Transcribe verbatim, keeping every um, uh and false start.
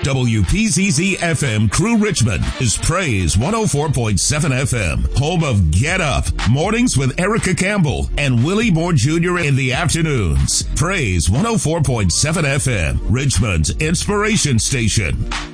W P Z Z F M Crew Richmond is Praise one oh four point seven F M, home of Get Up, mornings with Erica Campbell and Willie Moore Junior in the afternoons. Praise one oh four point seven F M, Richmond's inspiration station.